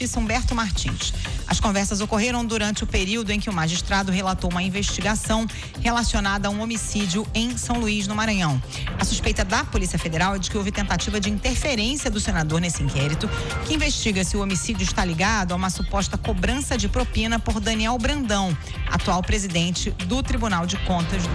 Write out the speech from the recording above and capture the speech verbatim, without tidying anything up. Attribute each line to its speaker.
Speaker 1: Humberto Martins. As conversas ocorreram durante o período em que o magistrado relatou uma investigação relacionada a um homicídio em São Luís, no Maranhão. A suspeita da Polícia Federal é de que houve tentativa de interferência do senador nesse inquérito, que investiga se o homicídio está ligado a uma suposta cobrança de propina por Daniel Brandão, atual presidente do Tribunal de Contas do